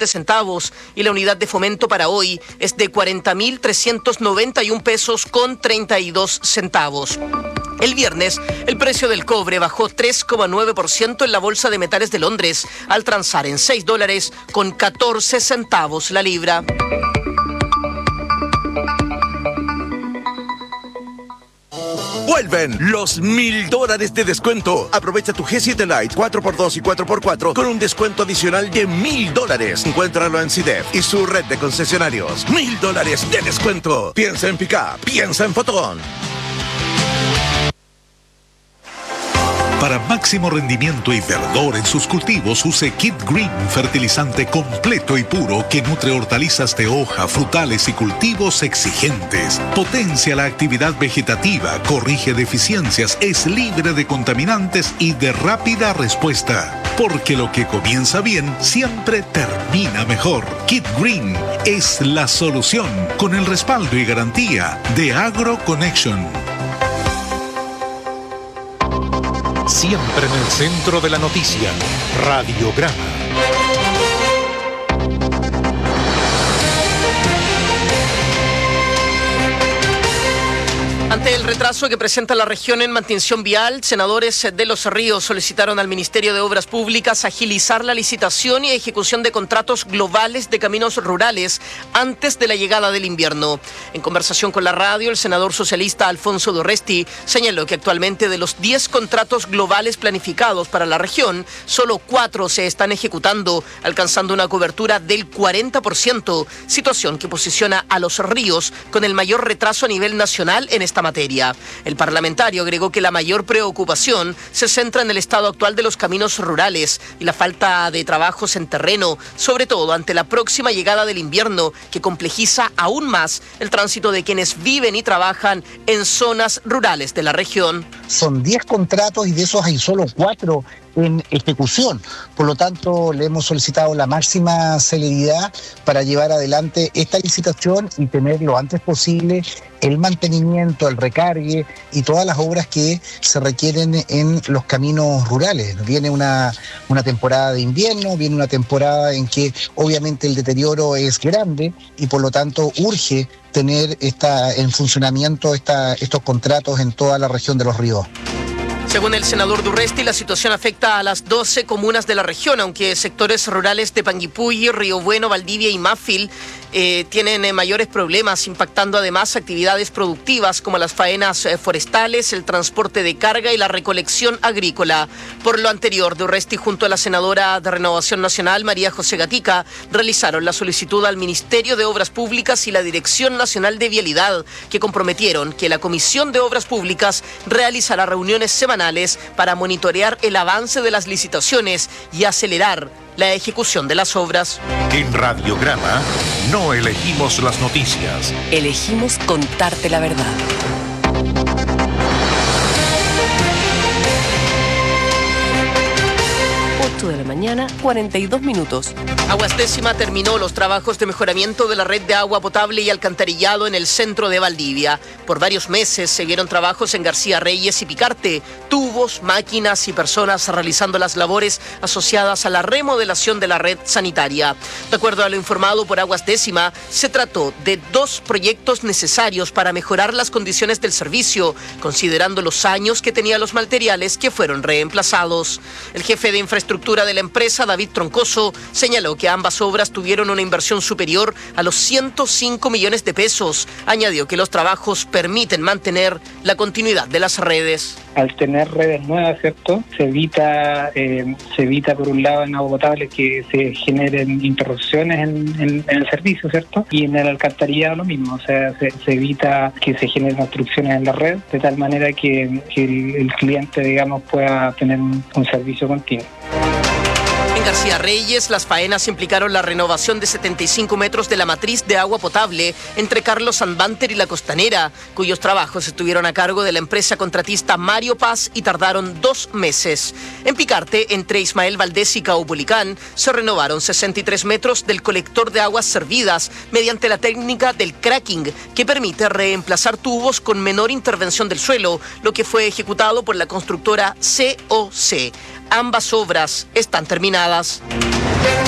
17 centavos y la unidad de fomento para hoy es de 40.391 pesos con 32 centavos. El viernes, el precio del cobre bajó 3,9% en la Bolsa de Metales de Londres, al transar en $6 con 14 centavos la libra. Vuelven los $1000 de descuento. Aprovecha tu G7 Lite 4x2 y 4x4 con un descuento adicional de $1000. Encuéntralo en CIDEF y su red de concesionarios. $1000 de descuento. Piensa en Pickup, piensa en Fotón. Para máximo rendimiento y verdor en sus cultivos, use Kit Green, fertilizante completo y puro que nutre hortalizas de hoja, frutales y cultivos exigentes. Potencia la actividad vegetativa, corrige deficiencias, es libre de contaminantes y de rápida respuesta. Porque lo que comienza bien siempre termina mejor. Kit Green es la solución, con el respaldo y garantía de AgroConnection. Siempre en el centro de la noticia, Radiograma. Ante el retraso que presenta la región en mantención vial, senadores de Los Ríos solicitaron al Ministerio de Obras Públicas agilizar la licitación y ejecución de contratos globales de caminos rurales antes de la llegada del invierno. En conversación con la radio, el senador socialista Alfonso Durresti señaló que actualmente de los 10 contratos globales planificados para la región, solo 4 se están ejecutando, alcanzando una cobertura del 40%, situación que posiciona a Los Ríos con el mayor retraso a nivel nacional en esta materia. El parlamentario agregó que la mayor preocupación se centra en el estado actual de los caminos rurales y la falta de trabajos en terreno, sobre todo ante la próxima llegada del invierno, que complejiza aún más el tránsito de quienes viven y trabajan en zonas rurales de la región. Son 10 contratos y de esos hay solo 4 en ejecución. Por lo tanto, le hemos solicitado la máxima celeridad para llevar adelante esta licitación y tener lo antes posible el mantenimiento, el recargue y todas las obras que se requieren en los caminos rurales. Viene una temporada de invierno, viene una temporada en que obviamente el deterioro es grande y por lo tanto urge tener en funcionamiento estos contratos en toda la región de Los Ríos. Según el senador Durresti, la situación afecta a las 12 comunas de la región, aunque sectores rurales de Panguipulli, Río Bueno, Valdivia y Mafil tienen mayores problemas, impactando además actividades productivas como las faenas forestales, el transporte de carga y la recolección agrícola. Por lo anterior, Durresti junto a la senadora de Renovación Nacional, María José Gatica, realizaron la solicitud al Ministerio de Obras Públicas y la Dirección Nacional de Vialidad, que comprometieron que la Comisión de Obras Públicas realizará reuniones semanales para monitorear el avance de las licitaciones y acelerar la ejecución de las obras. En Radiograma no elegimos las noticias. Elegimos contarte la verdad. 8 de la mañana, 42 minutos. Aguas Décima terminó los trabajos de mejoramiento de la red de agua potable y alcantarillado en el centro de Valdivia. Por varios meses se vieron trabajos en García Reyes y Picarte, tubos, máquinas y personas realizando las labores asociadas a la remodelación de la red sanitaria. De acuerdo a lo informado por Aguas Décima, se trató de 2 proyectos necesarios para mejorar las condiciones del servicio, considerando los años que tenían los materiales que fueron reemplazados. El jefe de infraestructura de la empresa, David Troncoso, señaló que ambas obras tuvieron una inversión superior a los 105 millones de pesos. Añadió que los trabajos permiten mantener la continuidad de las redes. Al tener redes nuevas, ¿cierto? Se evita por un lado en agua potable que se generen interrupciones en el servicio, ¿cierto? Y en el alcantarillado lo mismo, o sea, se evita que se generen obstrucciones en la red, de tal manera que el cliente, digamos, pueda tener un servicio continuo. En García Reyes, las faenas implicaron la renovación de 75 metros de la matriz de agua potable entre Carlos Sanbanter y La Costanera, cuyos trabajos estuvieron a cargo de la empresa contratista Mario Paz y tardaron 2 meses. En Picarte, entre Ismael Valdés y Caupolicán, se renovaron 63 metros del colector de aguas servidas mediante la técnica del cracking, que permite reemplazar tubos con menor intervención del suelo, lo que fue ejecutado por la constructora COC. Ambas obras están terminadas.